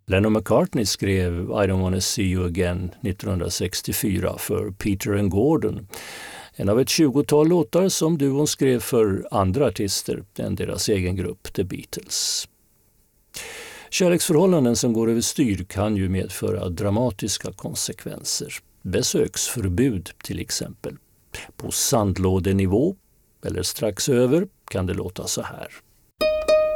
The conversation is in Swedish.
Lennon McCartney skrev I don't wanna see you again 1964 för Peter and Gordon. En av ett 20-tal låtar som duon skrev för andra artister än deras egen grupp The Beatles. Kärleksförhållanden som går över styr kan ju medföra dramatiska konsekvenser. Besöksförbud till exempel. På sandlådenivå eller strax över kan det låta så här.